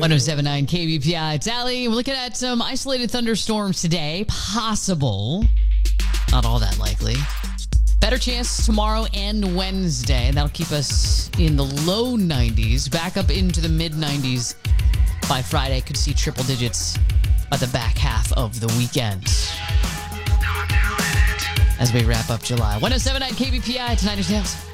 1079 KBPI. It's Allie. We're looking at some isolated thunderstorms today. Possible. Not all that likely. Better chance tomorrow and Wednesday. That'll keep us in the low 90s, back up into the mid 90s by Friday. Could see triple digits by the back half of the weekend. As we wrap up July. 1079 KBPI. Tonight is Tales.